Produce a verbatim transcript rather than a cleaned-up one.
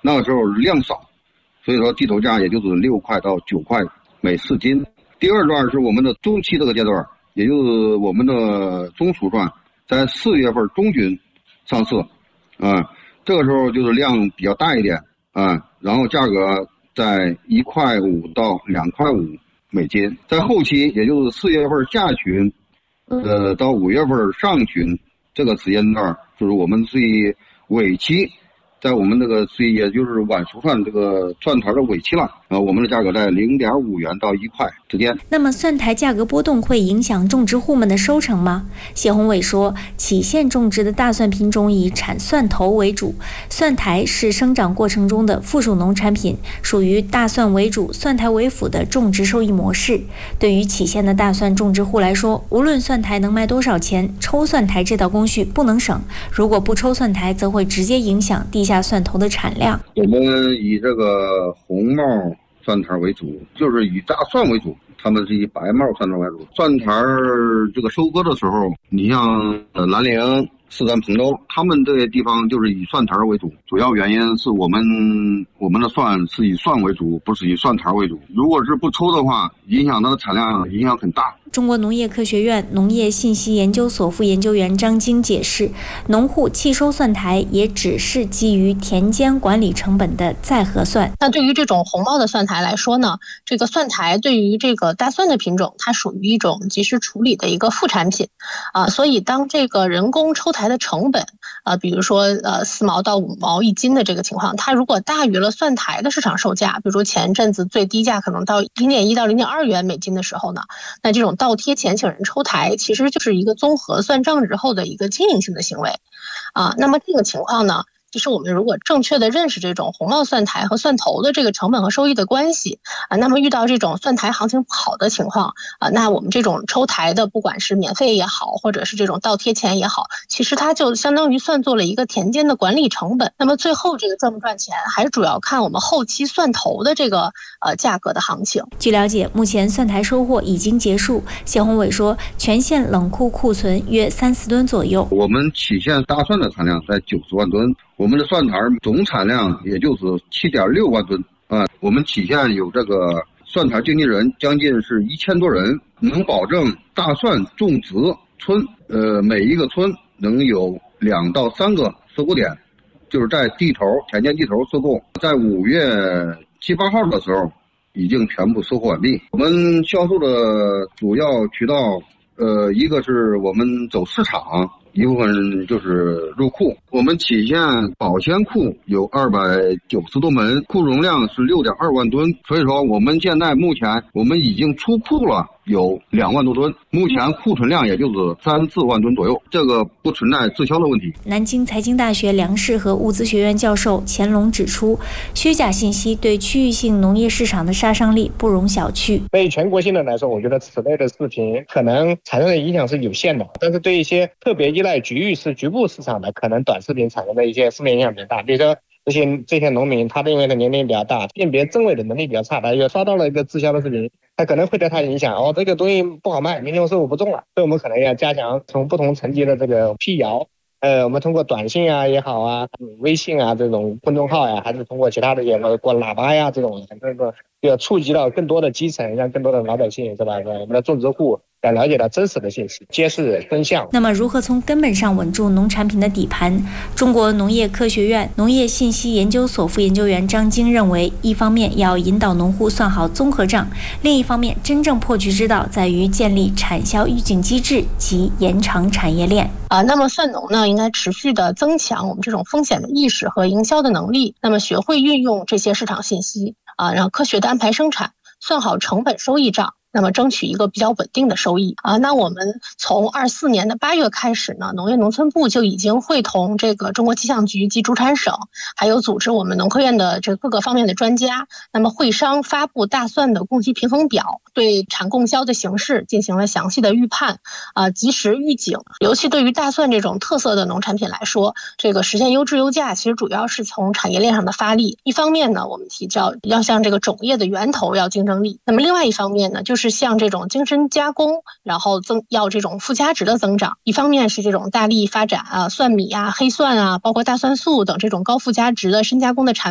那个时候量少，所以说地头价也就是六块到九块每四斤。第二段是我们的中期这个阶段，也就是我们的中熟蒜在四月份中旬上市，啊，这个时候就是量比较大一点啊，然后价格在一块五到两块五美金。在后期，也就是四月份下旬，呃，到五月份上旬这个时间段，就是我们最尾期，在我们这个最也就是晚熟蒜这个蒜头的尾期了啊，我们的价格在零点五元到一块之间。 那么蒜苔价格波动会影响种植户们的收成吗？谢宏伟说，杞县种植的大蒜品种以产蒜头为主，蒜苔是生长过程中的附属农产品，属于大蒜为主、蒜苔为辅的种植收益模式。对于杞县的大蒜种植户来说，无论蒜苔能卖多少钱，抽蒜苔这道工序不能省。如果不抽蒜苔，则会直接影响地下蒜头的产量。 我们以这个红帽蒜苔为主，就是以大蒜为主，他们是以白帽蒜苔为主。蒜苔这个收割的时候，你像呃兰陵、四川彭州，他们这些地方就是以蒜苔为主，主要原因是我们我们的蒜是以蒜为主，不是以蒜苔为主。如果是不抽的话，影响它的产量影响很大。 中国农业科学院农业信息研究所副研究员张晶解释，农户弃收蒜苔也只是基于田间管理成本的再核算。 那对于这种红帽的蒜苔来说呢，这个蒜苔对于这个大蒜的品种，它属于一种及时处理的一个副产品啊，所以当这个人工抽苔的成本啊，比如说呃四毛到五毛一斤的这个情况，它如果大于了蒜苔的市场售价，比如说前阵子最低价可能到零点一到零点二元每斤的时候呢，那这种倒贴钱请人抽苔，其实就是一个综合算账之后的一个经营性的行为啊。那么这个情况呢，其实我们如果正确的认识这种红帽蒜苔和蒜头的这个成本和收益的关系啊，那么遇到这种蒜苔行情不好的情况啊，那我们这种抽苔的，不管是免费也好，或者是这种倒贴钱也好，其实它就相当于算作了一个田间的管理成本。那么最后这个赚不赚钱，还是主要看我们后期蒜头的这个呃价格的行情。 据了解，目前蒜苔收获已经结束。谢宏伟说，全县冷库库存约三四吨左右。 我们杞县大蒜的产量在九十万吨。我们的蒜苔总产量也就是七点六万吨啊！我们杞县有这个蒜苔经纪人将近是一千多人，能保证大蒜种植村呃每一个村能有两到三个收购点，就是在地头田间地头收购，在五月七八号的时候已经全部收购完毕。我们销售的主要渠道，呃，一个是我们走市场。一部分就是入库，我们杞县保鲜库有二百九十多门，库容量是六点二万吨，所以说我们现在目前我们已经出库了有两万多吨，目前库存量也就是三四万吨左右，这个不存在滞销的问题。 南京财经大学粮食和物资学院教授钱龙指出，虚假信息对区域性农业市场的杀伤力不容小觑。 对全国性的来说，我觉得此类的视频可能产生的影响是有限的，但是对一些特别依赖局域市局部市场的，可能短视频产生的一些负面影响比较大。比如说这些这些农民，他因为他年龄比较大，辨别真伪的能力比较差，他又刷到了一个滞销的视频，他可能会对他影响哦，这个东西不好卖，明天收入不中了。所以我们可能要加强从不同层级的这个辟谣。呃，我们通过短信啊也好啊，微信啊这种公众号呀、啊，还是通过其他的也过喇叭呀这种，很多个要触及到更多的基层，让更多的老百姓是吧？我们的种植户要了解到真实的信息，揭示真相。 那么，如何从根本上稳住农产品的底盘？中国农业科学院农业信息研究所副研究员张晶认为，一方面要引导农户算好综合账，另一方面，真正破局之道在于建立产销预警机制及延长产业链。 啊，那么蒜农呢，应该持续的增强我们这种风险的意识和营销的能力，那么学会运用这些市场信息啊，然后科学的安排生产，算好成本收益账。那么争取一个比较稳定的收益啊。那我们从二四年的八月开始呢，农业农村部就已经会同这个中国气象局及主产省，还有组织我们农科院的这各个方面的专家，那么会商发布大蒜的供给平衡表，对产供销的形势进行了详细的预判啊，及时预警。尤其对于大蒜这种特色的农产品来说，这个实现优质优价，其实主要是从产业链上的发力。一方面呢，我们提到要向这个种业的源头要竞争力，那么另外一方面呢，就是是像这种精深加工，然后增要这种附加值的增长。一方面是这种大力发展啊，蒜米啊、黑蒜啊，包括大蒜素等这种高附加值的深加工的产品。